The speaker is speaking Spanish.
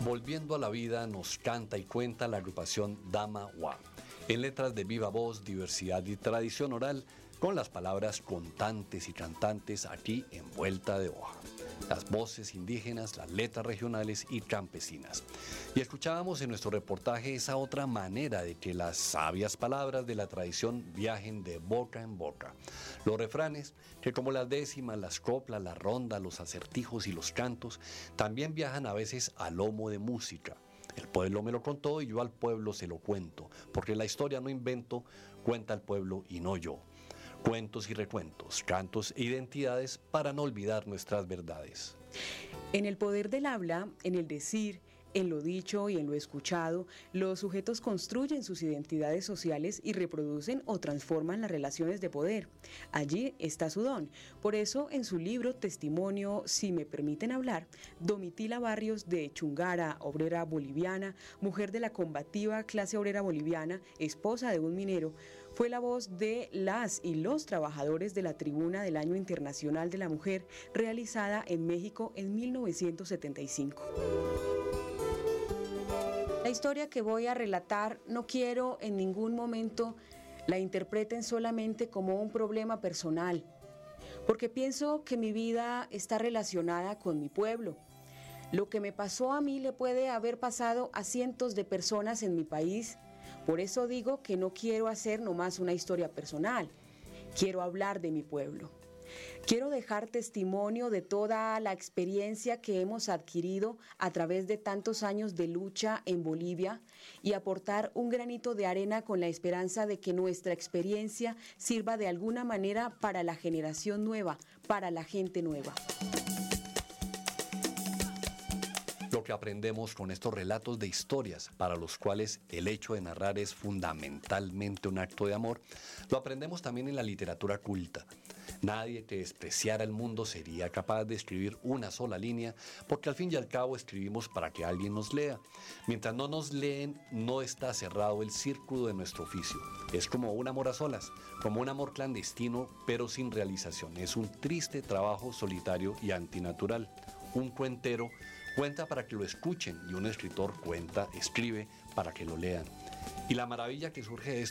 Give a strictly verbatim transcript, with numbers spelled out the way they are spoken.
Volviendo a la vida nos canta y cuenta la agrupación Dama Wa. En letras de viva voz, diversidad y tradición oral, con las palabras contantes y cantantes aquí en vuelta de hoja. Las voces indígenas, las letras regionales y campesinas. Y escuchábamos en nuestro reportaje esa otra manera de que las sabias palabras de la tradición viajen de boca en boca. Los refranes, que como las décimas, las coplas, la ronda, los acertijos y los cantos, también viajan a veces a lomo de música. El pueblo me lo contó y yo al pueblo se lo cuento, porque la historia no invento, cuenta el pueblo y no yo. Cuentos y recuentos, cantos e identidades para no olvidar nuestras verdades. En el poder del habla, en el decir, en lo dicho y en lo escuchado, los sujetos construyen sus identidades sociales y reproducen o transforman las relaciones de poder. Allí está su don. Por eso, en su libro Testimonio, si me permiten hablar, Domitila Barrios de Chungara, obrera boliviana, mujer de la combativa clase obrera boliviana, esposa de un minero, fue la voz de las y los trabajadores de la Tribuna del Año Internacional de la Mujer, realizada en México en mil novecientos setenta y cinco. La historia que voy a relatar no quiero en ningún momento la interpreten solamente como un problema personal, porque pienso que mi vida está relacionada con mi pueblo. Lo que me pasó a mí le puede haber pasado a cientos de personas en mi país. Por eso digo que no quiero hacer nomás una historia personal, quiero hablar de mi pueblo. Quiero dejar testimonio de toda la experiencia que hemos adquirido a través de tantos años de lucha en Bolivia y aportar un granito de arena con la esperanza de que nuestra experiencia sirva de alguna manera para la generación nueva, para la gente nueva. Lo que aprendemos con estos relatos de historias, para los cuales el hecho de narrar es fundamentalmente un acto de amor, lo aprendemos también en la literatura culta. Nadie que despreciara el mundo sería capaz de escribir una sola línea, porque al fin y al cabo escribimos para que alguien nos lea. Mientras no nos leen, no está cerrado el círculo de nuestro oficio. Es como un amor a solas, como un amor clandestino, pero sin realización. Es un triste trabajo solitario y antinatural. Un cuentero cuenta para que lo escuchen y un escritor cuenta, escribe para que lo lean. Y la maravilla que surge de esto